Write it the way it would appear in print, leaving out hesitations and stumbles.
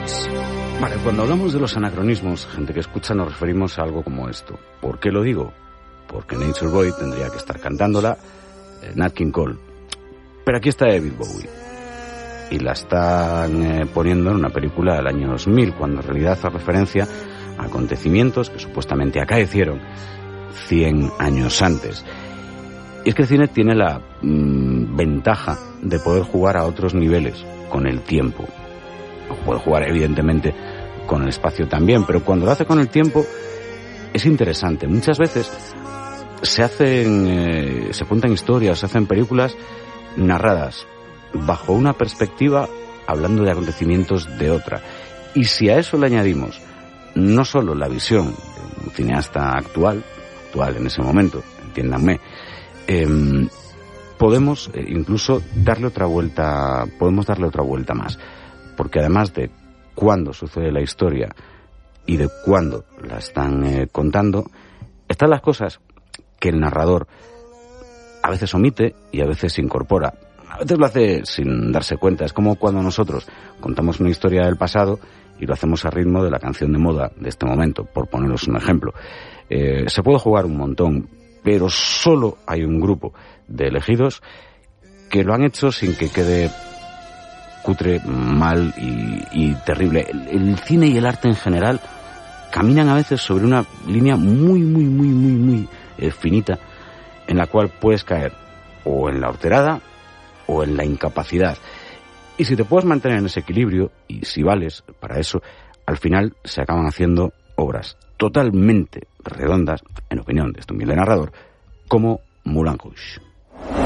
Vale, cuando hablamos de los anacronismos, gente que escucha, nos referimos a algo como esto. ¿Por qué lo digo? Porque Nature Boy tendría que estar cantándola Nat King Cole. Pero aquí está David Bowie. Y la están poniendo en una película del año 2000, cuando en realidad hace referencia a acontecimientos que supuestamente acaecieron 100 años antes. Y es que el cine tiene la ventaja de poder jugar a otros niveles con el tiempo. Puede jugar evidentemente con el espacio también, pero cuando lo hace con el tiempo es interesante. Muchas veces se cuentan historias, se hacen películas narradas bajo una perspectiva, hablando de acontecimientos de otra. Y si a eso le añadimos no solo la visión de un cineasta actual en ese momento, entiéndanme, podemos incluso darle otra vuelta más, porque además de cuándo sucede la historia y de cuándo la están contando, están las cosas que el narrador a veces omite y a veces incorpora. A veces lo hace sin darse cuenta. Es como cuando nosotros contamos una historia del pasado y lo hacemos a ritmo de la canción de moda de este momento, por poneros un ejemplo. Se puede jugar un montón, pero solo hay un grupo de elegidos que lo han hecho sin que quede cutre, mal y terrible. El cine y el arte en general caminan a veces sobre una línea muy finita, en la cual puedes caer o en la horterada o en la incapacidad. Y si te puedes mantener en ese equilibrio, y si vales para eso, al final se acaban haciendo obras totalmente redondas, en opinión de este humilde narrador, como Moulin Rouge.